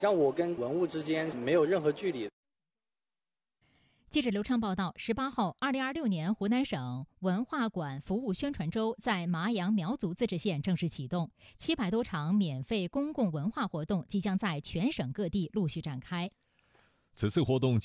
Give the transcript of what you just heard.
让我跟文物之间没有任何距离。 记者刘畅报道，18号，2026年湖南省文化馆服务宣传周在麻阳苗族自治县正式启动，700多场免费公共文化活动即将在全省各地陆续展开。 此次活动